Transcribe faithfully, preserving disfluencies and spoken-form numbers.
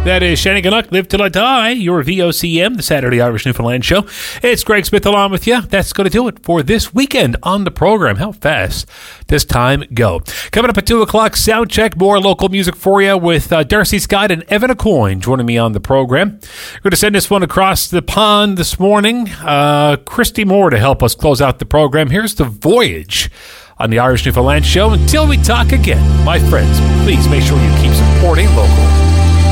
That is Shanniganuck, Live Till I Die, your V O C M, the Saturday Irish Newfoundland show. It's Greg Smith along with you. That's going to do it for this weekend on the program. How fast does time go? Coming up at two o'clock, sound check, more local music for you with uh, Darcy Scott and Evan Aucoin joining me on the program. We're going to send this one across the pond this morning. Uh, Christy Moore to help us close out the program. Here's The Voyage on the Irish Newfoundland show. Until we talk again, my friends, please make sure you keep supporting local.